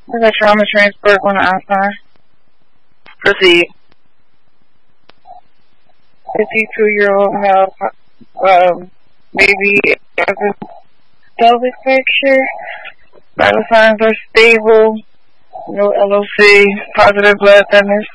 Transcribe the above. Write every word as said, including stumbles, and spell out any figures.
I got trauma transport on the outside. Proceed. fifty-two-year-old male, um, baby has a pelvic fracture. Vital signs are stable. No L O C. Positive blood thinners.